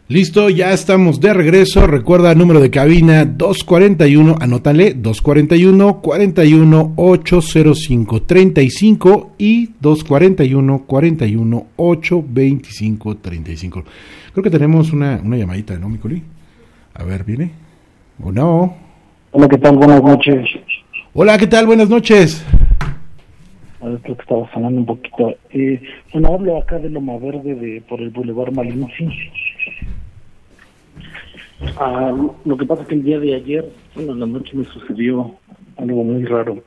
Listo, ya estamos de regreso. Recuerda el número de cabina 241, anótale, 241-41-805-35 y 241-41-825-35. Creo que tenemos una llamadita, ¿no, Micoli? A ver, ¿viene? ¿O no? Hola, ¿qué tal? Buenas noches. Hola, ¿qué tal? Buenas noches. A ver, creo que estaba sonando un poquito. Bueno, hablo acá de Loma Verde, por el Boulevard Malinche. Lo que pasa es que el día de ayer, bueno, en la noche me sucedió algo muy raro.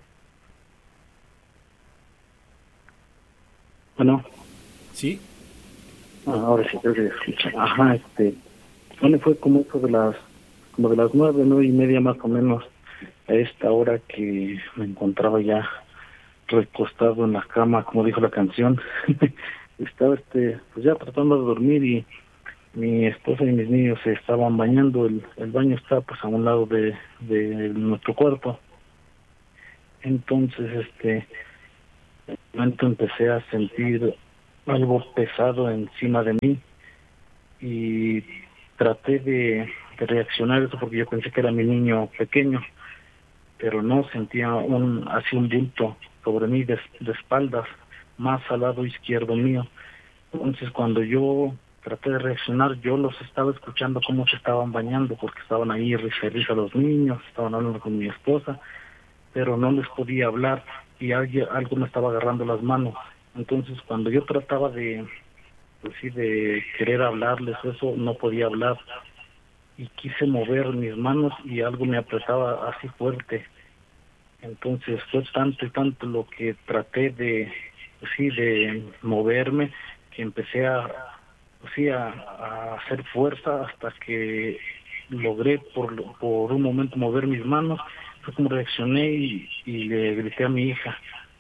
Bueno. ¿Sí? Ahora sí, creo que escucha. Ajá, bueno, fue como eso de las 9:30 más o menos, a esta hora que me encontraba ya recostado en la cama, como dijo la canción. Estaba pues ya tratando de dormir y mi esposa y mis niños se estaban bañando. El baño está pues a un lado de nuestro cuarto. Entonces de momento empecé a sentir algo pesado encima de mí y traté de reaccionar eso porque yo pensé que era mi niño pequeño, pero no, sentía así un bulto sobre mí de espaldas, más al lado izquierdo mío. Entonces cuando yo traté de reaccionar, yo los estaba escuchando cómo se estaban bañando, porque estaban ahí risa y risa los niños, estaban hablando con mi esposa, pero no les podía hablar y algo me estaba agarrando las manos. Entonces cuando yo trataba de querer hablarles eso, no podía hablar y quise mover mis manos y algo me apretaba así fuerte. Entonces fue tanto y tanto lo que traté de moverme, que empecé a hacer fuerza hasta que logré por un momento mover mis manos. Fue como reaccioné y le grité a mi hija.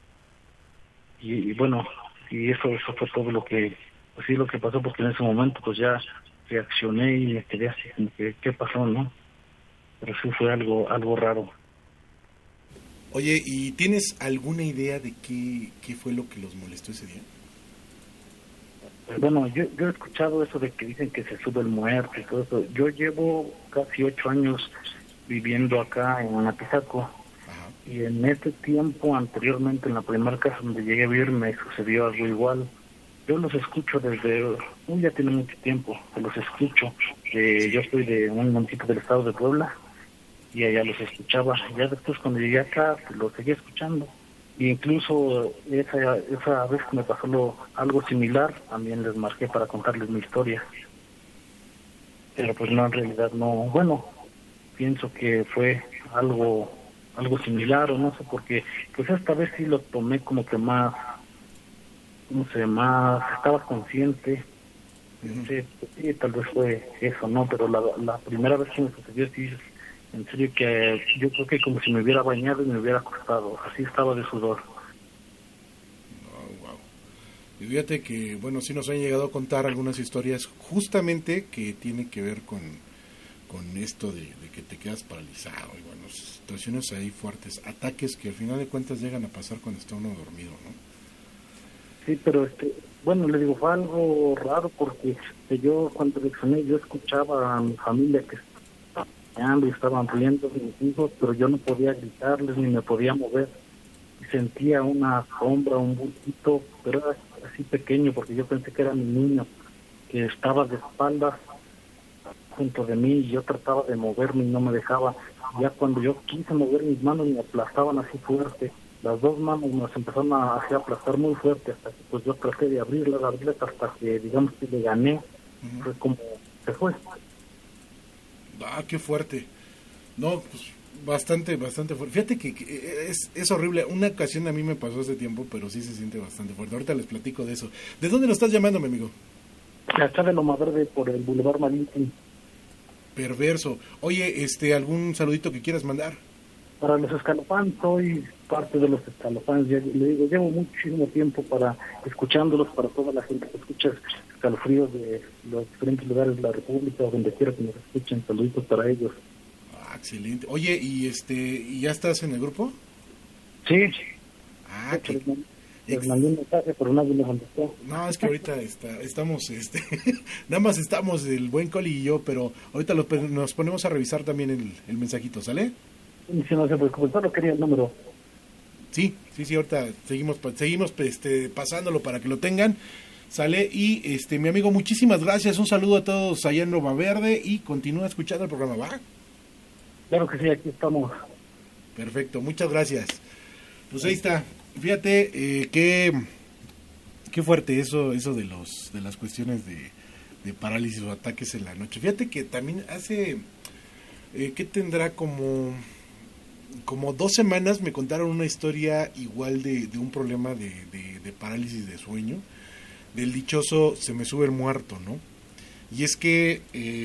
Y bueno, y eso fue todo lo que pasó, porque en ese momento pues ya reaccioné y me quedé así como que ¿qué pasó, no? Pero sí fue algo raro. Oye, ¿y tienes alguna idea de qué fue lo que los molestó ese día? Bueno, yo he escuchado eso de que dicen que se sube el muerto y todo eso. Yo llevo casi 8 años viviendo acá en Atizaco. Y en este tiempo, anteriormente, en la primera casa donde llegué a vivir, me sucedió algo igual. Yo los escucho ya tiene mucho tiempo que los escucho. Yo soy de un municipio del estado de Puebla y allá los escuchaba. Ya después cuando llegué acá, pues, los seguía escuchando. E incluso esa vez que me pasó algo similar, también les marqué para contarles mi historia. Pero pues no, en realidad no. Bueno, pienso que fue algo similar o no sé, porque pues esta vez sí lo tomé como que más, no sé, más estaba consciente. Sí, tal vez fue eso, ¿no? Pero la primera vez que me sucedió, sí, en serio que yo creo que como si me hubiera bañado y me hubiera acostado, así estaba de sudor. Oh, wow. Y fíjate que, bueno, sí nos han llegado a contar algunas historias justamente que tienen que ver con esto de que te quedas paralizado y bueno, situaciones ahí fuertes, ataques que al final de cuentas llegan a pasar cuando está uno dormido, ¿no? Sí, pero bueno, le digo, fue algo raro porque yo cuando reaccioné, yo escuchaba a mi familia que estaban y estaban riendo mis hijos, pero yo no podía gritarles ni me podía mover. Y sentía una sombra, un bultito, pero era así pequeño porque yo pensé que era mi niño, que estaba de espaldas junto de mí y yo trataba de moverme y no me dejaba. Ya cuando yo quise mover mis manos me aplastaban así fuerte. Las dos manos nos empezaron a aplastar muy fuerte hasta que pues yo traté de abrirlas hasta que digamos que le gané. Fue como se fue. Ah, qué fuerte. No, pues bastante fuerte. Fíjate que es horrible. Una ocasión a mí me pasó hace tiempo, pero sí se siente bastante fuerte. Ahorita les platico de eso. ¿De dónde nos estás llamando, mi amigo? Acá de Loma Verde por el Boulevard Malinche. Perverso. Oye, ¿algún saludito que quieras mandar? Para los escalofans, soy parte de los escalofans. Ya le digo, llevo muchísimo tiempo escuchándolos, para toda la gente que escucha Escalofríos de los diferentes lugares de la República o donde quiera que nos escuchen. Saluditos para ellos. Ah, excelente. Oye, ¿y ya estás en el grupo? Sí. Ah, Les mandé un mensaje, pero nadie me contestó. No, es que ahorita estamos, nada más estamos el buen Coli y yo, pero ahorita nos ponemos a revisar también el mensajito, ¿sale? Si no se preocupe, solo quería el número. Sí, ahorita seguimos pasándolo para que lo tengan, ¿sale? Y mi amigo, muchísimas gracias, un saludo a todos allá en Nova Verde y continúa escuchando el programa, ¿va? Claro que sí, aquí estamos. Perfecto, muchas gracias. Pues ahí está. Fíjate qué fuerte eso de las cuestiones de parálisis o ataques en la noche. Fíjate que también hace que tendrá como 2 semanas me contaron una historia igual de un problema de parálisis de sueño, del dichoso se me sube el muerto, ¿no? Y es que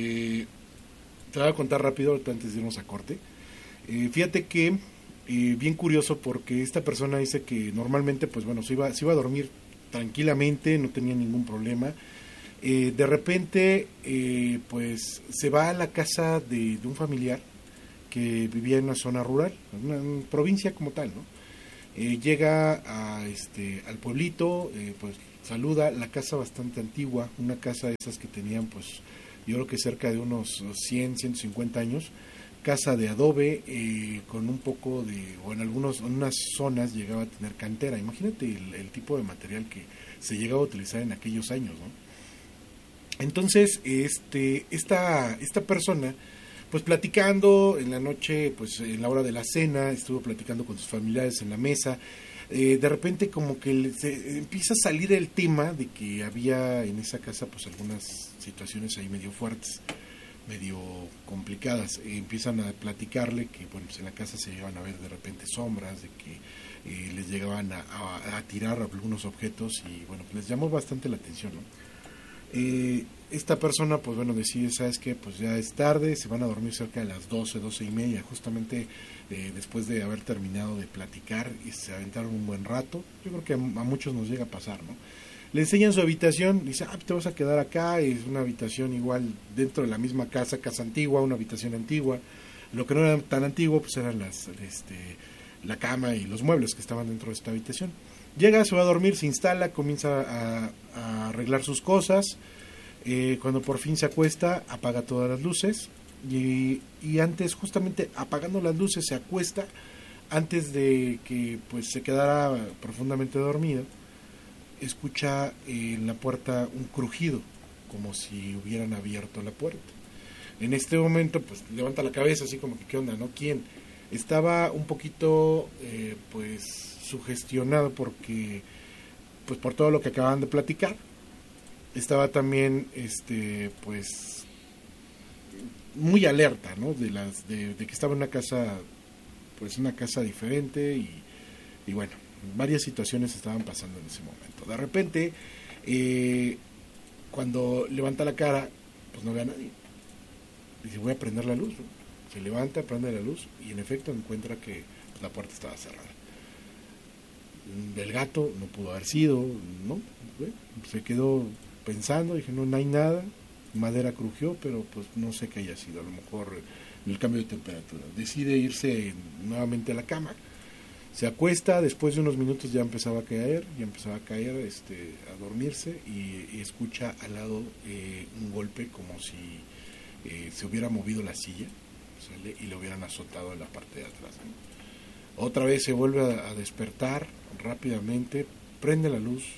te voy a contar rápido antes de irnos a corte. Fíjate que bien curioso, porque esta persona dice que normalmente pues bueno se iba a dormir tranquilamente, no tenía ningún problema. De repente pues se va a la casa de un familiar que vivía en una zona rural, una provincia como tal, ¿no? Llega al pueblito, pues saluda, la casa bastante antigua, una casa de esas que tenían pues yo creo que cerca de unos 150 años, casa de adobe, con un poco o en unas zonas llegaba a tener cantera. Imagínate el tipo de material que se llegaba a utilizar en aquellos años, ¿no? Entonces, esta persona, pues platicando en la noche, pues en la hora de la cena, estuvo platicando con sus familiares en la mesa. De repente como que se empieza a salir el tema de que había en esa casa pues algunas situaciones ahí medio fuertes, medio complicadas. Empiezan a platicarle que bueno, pues en la casa se llegaban a ver de repente sombras, de que les llegaban a tirar algunos objetos y bueno, pues les llamó bastante la atención, ¿no? Esta persona pues bueno decide, ¿sabes qué? Pues ya es tarde, se van a dormir cerca de las 12:30, justamente después de haber terminado de platicar y se aventaron un buen rato. Yo creo que a muchos nos llega a pasar, ¿no? Le enseñan su habitación, dice, te vas a quedar acá, es una habitación igual dentro de la misma casa antigua, una habitación antigua. Lo que no era tan antiguo pues eran la cama y los muebles que estaban dentro de esta habitación. Llega, se va a dormir, se instala, comienza a arreglar sus cosas. Cuando por fin se acuesta, apaga todas las luces y antes, justamente apagando las luces, se acuesta antes de que pues se quedara profundamente dormido. Escucha en la puerta un crujido, como si hubieran abierto la puerta. En este momento pues levanta la cabeza así como que ¿qué onda, no? ¿Quién? Estaba un poquito pues sugestionado porque pues por todo lo que acababan de platicar. Estaba también pues muy alerta, ¿no? de que estaba en una casa, pues una casa diferente y bueno, varias situaciones estaban pasando en ese momento. De repente cuando levanta la cara pues no ve a nadie. Dice, voy a prender la luz, ¿no? Se levanta, prende la luz y en efecto encuentra que pues, la puerta estaba cerrada. El gato no pudo haber sido, ¿no? Se quedó pensando, dije, no hay nada, madera crujió, pero pues no sé qué haya sido, a lo mejor el cambio de temperatura. Decide irse nuevamente a la cama, se acuesta, después de unos minutos ya empezaba a caer, a dormirse y escucha al lado un golpe como si se hubiera movido la silla, ¿sale? Y le hubieran azotado en la parte de atrás, ¿no? Otra vez se vuelve a despertar rápidamente, prende la luz,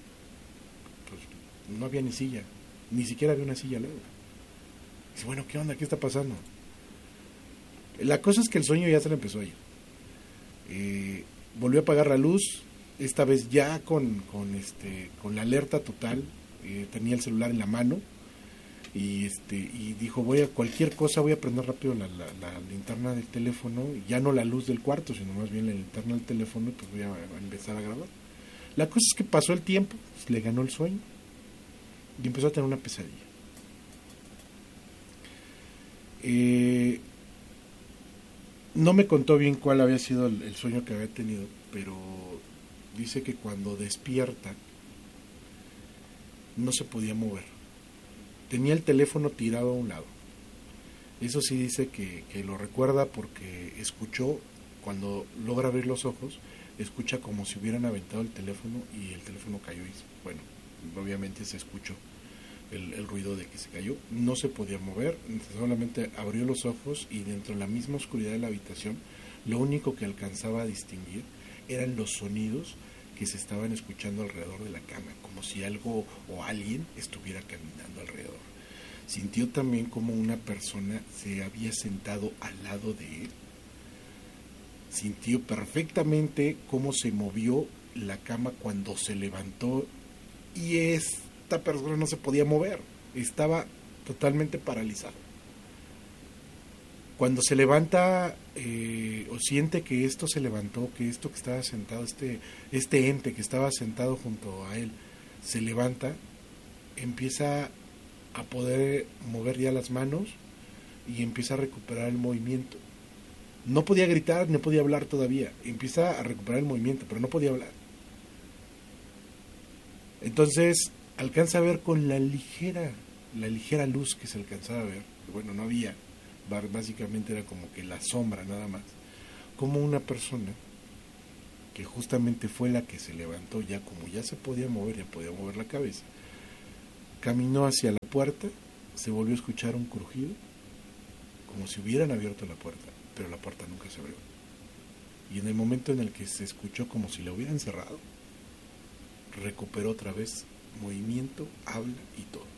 pues no había ni silla, ni siquiera había una silla al lado. Dice, bueno, ¿qué onda? ¿Qué está pasando? La cosa es que el sueño ya se le empezó a ir. Volvió a apagar la luz, esta vez ya con la alerta total. Tenía el celular en la mano y dijo, voy a cualquier cosa, voy a prender rápido la linterna del teléfono, ya no la luz del cuarto, sino más bien la linterna del teléfono, pues voy a empezar a grabar. La cosa es que pasó el tiempo, pues le ganó el sueño y empezó a tener una pesadilla. No me contó bien cuál había sido el sueño que había tenido, pero dice que cuando despierta no se podía mover. Tenía el teléfono tirado a un lado. Eso sí dice que lo recuerda porque escuchó, cuando logra abrir los ojos, escucha como si hubieran aventado el teléfono y el teléfono cayó y bueno, obviamente se escuchó el ruido de que se cayó. No se podía mover, solamente abrió los ojos y dentro de la misma oscuridad de la habitación lo único que alcanzaba a distinguir eran los sonidos que se estaban escuchando alrededor de la cama, como si algo o alguien estuviera caminando alrededor. Sintió también como una persona se había sentado al lado de él. Sintió perfectamente cómo se movió la cama cuando se levantó y esta persona no se podía mover, estaba totalmente paralizado. Cuando se levanta o siente que esto se levantó, que esto que estaba sentado, este ente que estaba sentado junto a él, se levanta, empieza a poder mover ya las manos y empieza a recuperar el movimiento. No podía gritar, no podía hablar todavía, empieza a recuperar el movimiento, pero no podía hablar. Entonces alcanza a ver con la ligera luz que se alcanzaba a ver, bueno, no había, básicamente era como que la sombra nada más, como una persona que justamente fue la que se levantó, ya como ya se podía mover, ya podía mover la cabeza, caminó hacia la puerta, se volvió a escuchar un crujido, como si hubieran abierto la puerta, pero la puerta nunca se abrió. Y en el momento en el que se escuchó como si la hubieran cerrado, recuperó otra vez movimiento, habla y todo.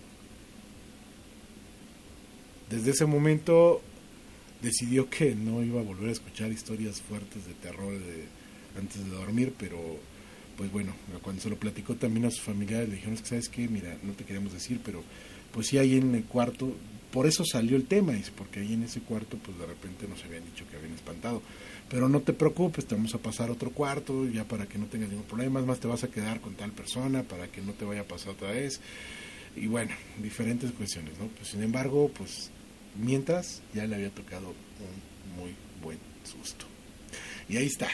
Desde ese momento decidió que no iba a volver a escuchar historias fuertes de terror antes de dormir, pero pues bueno, cuando se lo platicó también a sus familiares le dijeron, es que sabes qué, mira, no te queríamos decir, pero pues sí, ahí en el cuarto, por eso salió el tema, dice, porque ahí en ese cuarto pues de repente nos habían dicho que habían espantado, pero no te preocupes, te vamos a pasar a otro cuarto ya para que no tengas ningún problema, más te vas a quedar con tal persona para que no te vaya a pasar otra vez, y bueno, diferentes cuestiones, ¿no? Pues sin embargo, pues mientras ya le había tocado un muy buen susto. Y ahí está.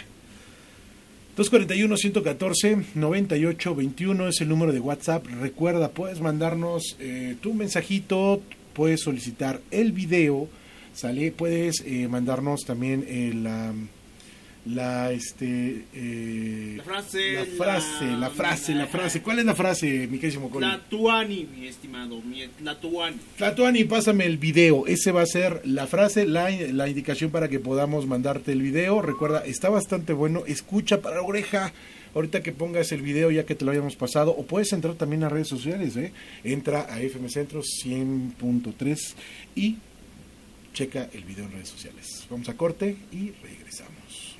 241-114-9821 es el número de WhatsApp. Recuerda, puedes mandarnos tu mensajito, puedes solicitar el video, ¿sale? Puedes mandarnos también la frase. ¿Cuál es la frase, mi querísimo Coli? Tlatuani, mi estimado, Tlatuani. Tlatuani, pásame el video. Ese va a ser la frase, la indicación para que podamos mandarte el video. Recuerda, está bastante bueno. Escucha para la oreja. Ahorita que pongas el video ya que te lo habíamos pasado, o puedes entrar también a redes sociales, entra a FM Centro 100.3 y checa el video en redes sociales. Vamos a corte y regresamos.